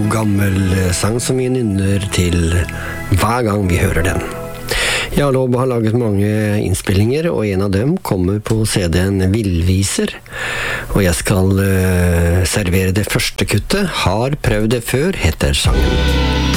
god gammel sang som vi nynner til hver gang vi hører den. Jarle Aabe har laget mange innspillinger, og en av dem kommer på CD-en Villviser. Og jeg skal servere det første kuttet. Har prøvd det før, heter sangen.